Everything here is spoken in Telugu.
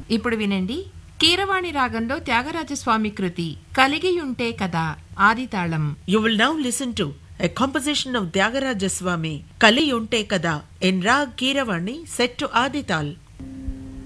ఇప్పుడు వినండి, కీరవాణి రాగంలో త్యాగరాజస్వామి కృతి కలిగియుంటే కదా ఆదితాళం. You will now listen to a composition of Tyagaraja Swami, Kaliyunte Kada, in Rag Keeravani set to Adital.